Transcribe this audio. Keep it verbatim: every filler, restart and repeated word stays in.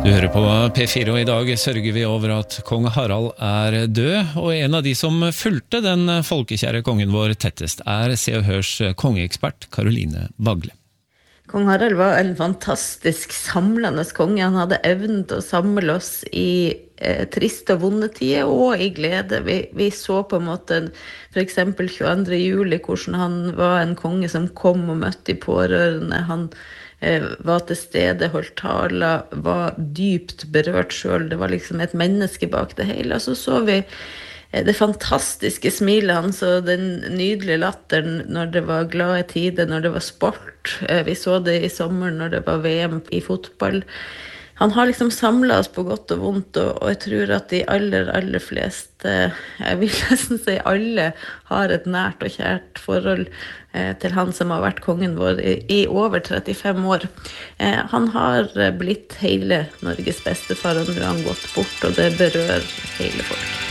Du hører på P fire, og i dag sørger vi over at kong Harald er død, og en av de som fulgte den folkekjære kongen vår tettest er Se og Hørs kongeekspert Caroline Bagle. Kong Harald var en fantastisk samlende konge. Han hadde evnen til å samle oss i eh, triste og vonde tider og i glede. Vi, vi så på en måte for eksempel tjueandre juli hvordan han var en konge som kom og møtte de pårørende. Han eh, var til stede, holdt taler, var dypt berørt selv. Det var liksom et menneske bak det hele. Og så så vi det fantastiske smilet hans og den nydelige latteren når det var glade tider, når det var sport. Vi så det i sommer når det var V M i fotball. Han har liksom samlet oss på godt og vondt, og, og jeg tror at de aller, aller fleste, jeg vil nesten si alle, har et nært og kjært forhold eh, til han som har vært kongen vår i, i over trettifem år. Eh, han har blitt hele Norges bestefar, og nå har han gått bort, og det berører hele folk.